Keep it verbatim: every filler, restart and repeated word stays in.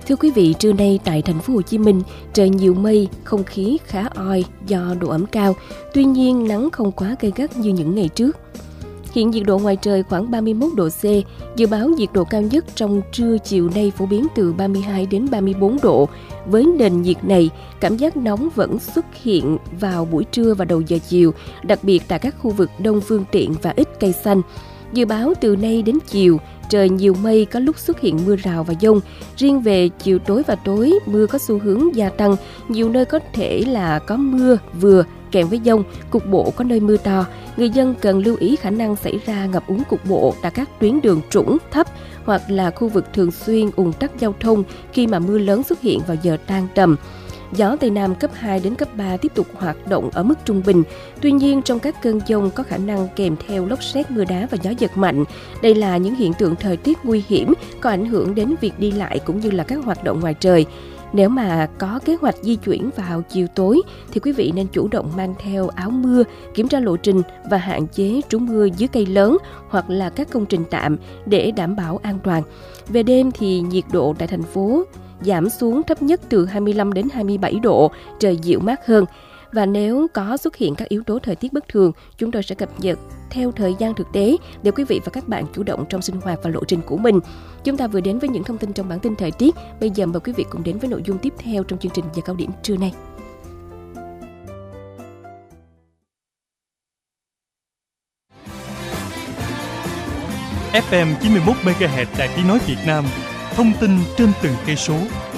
Thưa quý vị, trưa nay tại thành phố Hồ Chí Minh, trời nhiều mây, không khí khá oi do độ ẩm cao. Tuy nhiên, nắng không quá gay gắt như những ngày trước. Hiện nhiệt độ ngoài trời khoảng ba mươi mốt độ C, dự báo nhiệt độ cao nhất trong trưa chiều nay phổ biến từ ba mươi hai đến ba mươi bốn độ. Với nền nhiệt này, cảm giác nóng vẫn xuất hiện vào buổi trưa và đầu giờ chiều, đặc biệt tại các khu vực đông phương tiện và ít cây xanh. Dự báo từ nay đến chiều, trời nhiều mây, có lúc xuất hiện mưa rào và dông. Riêng về chiều tối và tối, mưa có xu hướng gia tăng, nhiều nơi có thể là có mưa vừa kèm với dông, cục bộ có nơi mưa to. Người dân cần lưu ý khả năng xảy ra ngập úng cục bộ tại các tuyến đường trũng, thấp hoặc là khu vực thường xuyên ùn tắc giao thông khi mà mưa lớn xuất hiện vào giờ tan tầm. Gió Tây Nam cấp hai đến cấp ba tiếp tục hoạt động ở mức trung bình. Tuy nhiên, trong các cơn dông có khả năng kèm theo lốc sét, mưa đá và gió giật mạnh. Đây là những hiện tượng thời tiết nguy hiểm, có ảnh hưởng đến việc đi lại cũng như là các hoạt động ngoài trời. Nếu mà có kế hoạch di chuyển vào chiều tối thì quý vị nên chủ động mang theo áo mưa, kiểm tra lộ trình và hạn chế trú mưa dưới cây lớn hoặc là các công trình tạm để đảm bảo an toàn. Về đêm thì nhiệt độ tại thành phố giảm xuống thấp nhất từ hai mươi lăm đến hai mươi bảy độ, trời dịu mát hơn. Và nếu có xuất hiện các yếu tố thời tiết bất thường, chúng tôi sẽ cập nhật theo thời gian thực tế để quý vị và các bạn chủ động trong sinh hoạt và lộ trình của mình. Chúng ta vừa đến với những thông tin trong bản tin thời tiết. Bây giờ mời quý vị cùng đến với nội dung tiếp theo trong chương trình giờ cao điểm trưa nay. ép em chín mươi mốt mê ga héc Đài Tiếng nói Việt Nam, thông tin trên từng cây số.